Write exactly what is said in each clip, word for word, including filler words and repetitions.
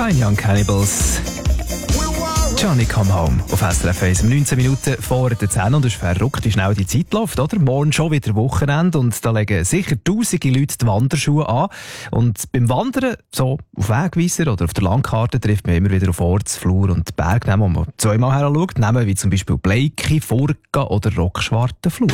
Fine Young Cannibals. Johnny Come Home auf S R F eins. neunzehn Minuten vor der zehn und es ist verrückt, wie schnell die Zeit läuft, oder? Morgen schon wieder Wochenende und da legen sicher tausende Leute die Wanderschuhe an. Und beim Wandern, so auf Wegweiser oder auf der Landkarte, trifft man immer wieder auf Orts-, Flur- und Bergnamen, wo man zweimal her schaut. Namen wie zum Beispiel Bleiki, Furka oder Rockschwartenflur.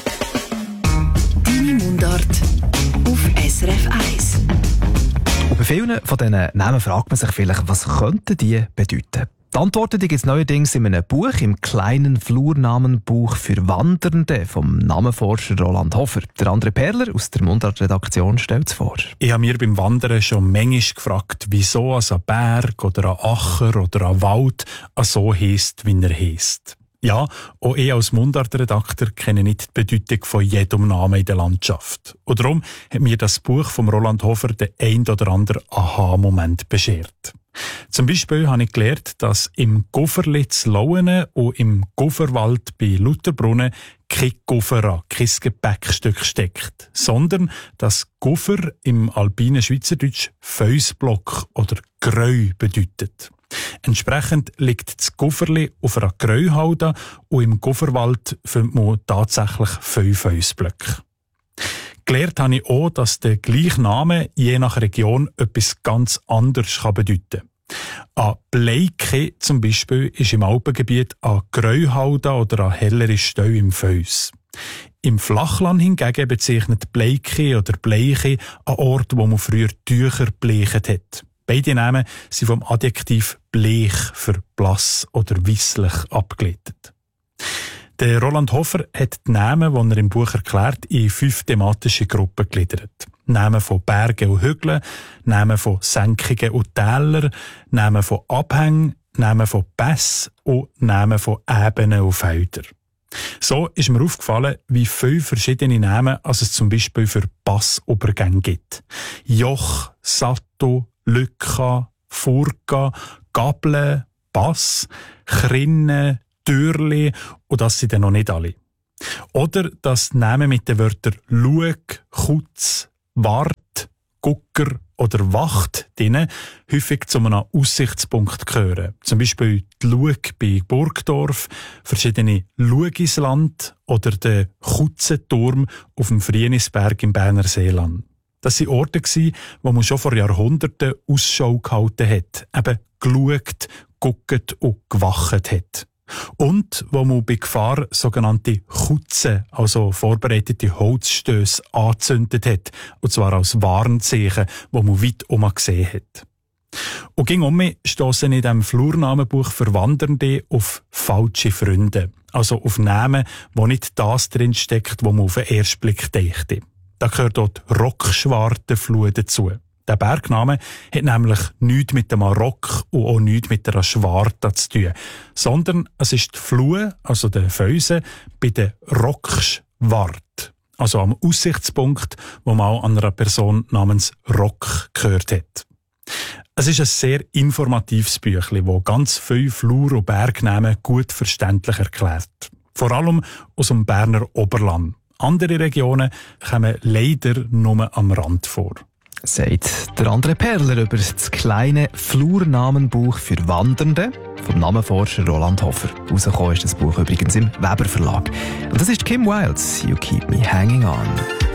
Deine Mundart auf S R F eins. Und bei vielen von diesen Namen fragt man sich vielleicht, was könnten die bedeuten? Die Antworten gibt es neuerdings in einem Buch, im kleinen Flurnamenbuch für Wandernde vom Namenforscher Roland Hofer. Der André Perler aus der Mundart-Redaktion stellt es vor. Ich habe mir beim Wandern schon manchmal gefragt, wieso ein Berg oder ein Acher oder ein Wald so heisst, wie er heisst. Ja, auch ich als Mundart-Redakteur kenne nicht die Bedeutung von jedem Namen in der Landschaft. Und darum hat mir das Buch von Roland Hofer den ein oder anderen Aha-Moment beschert. Zum Beispiel habe ich gelernt, dass im Gufferli zu Lauenen und im Gufferwald bei Lutherbrunnen kein Guffera, kein Gepäckstück steckt, sondern dass Guffer im alpinen Schweizerdeutsch Felsblock oder Greu bedeutet. Entsprechend liegt das Gufferli auf einer Greuhalde und im Gufferwald findet man tatsächlich fünf Felsblöcke. Gelernt habe ich auch, dass der gleiche Name je nach Region etwas ganz anderes bedeuten kann. Ein Bleiki zum Beispiel ist im Alpengebiet eine Greuhalde oder eine hellere Stelle im Fels. Im Flachland hingegen bezeichnet Bleiki oder Bleichi einen Ort, wo man früher Tücher bleicht hat. Beide Namen sind vom Adjektiv bleich für blass oder weisslich abgeleitet. Der Roland Hofer hat die Namen, die er im Buch erklärt, in fünf thematische Gruppen gegliedert. Namen von Bergen und Hügeln, Namen von Senkungen und Tälern, Namen von Abhängen, Namen von Pässen und Namen von Ebenen und Feldern. So ist mir aufgefallen, wie viele verschiedene Namen als es zum Beispiel für Passübergänge gibt. Joch, Satto, Lücka, Furka, Gabel, Pass, Chrinne, Türli und das sind dann noch nicht alle. Oder dass Namen mit den Wörtern Lueg, Kutz, Wart, Gucker oder Wacht drinnen häufig zu einem Aussichtspunkt gehören. Zum Beispiel die Lueg bei Burgdorf, verschiedene Luegisland oder der Kutzenturm auf dem Frienisberg im Berner Seeland. Das waren Orte, wo man schon vor Jahrhunderten Ausschau gehalten hat, eben geschaut, geguckt und gewacht hat. Und wo man bei Gefahr sogenannte Kutzen, also vorbereitete Holzstöße, angezündet hat. Und zwar als Warnzeichen, wo man weit um gesehen hat. Und ging um mich stossen in diesem Flurnamenbuch für Wandernde auf falsche Freunde. Also auf Namen, wo nicht das drinsteckt, wo man auf den ersten Blick dächte. Da gehört dort Rockschwartenflur dazu. Der Bergname hat nämlich nichts mit dem Rock und auch nichts mit der Schwarte zu tun, sondern es ist die Flur, also der Felsen, bei der Rockschwart, also am Aussichtspunkt, wo man an einer Person namens Rock gehört hat. Es ist ein sehr informatives Büchlein, das ganz viele Flur- und Bergnamen gut verständlich erklärt. Vor allem aus dem Berner Oberland. Andere Regionen kommen leider nur am Rand vor. Sagt der André Perler über das kleine Flurnamenbuch für Wandernde vom Namenforscher Roland Hofer. Rausgekommen ist das Buch übrigens im Weber Verlag. Und das ist Kim Wilde's You Keep Me Hanging On.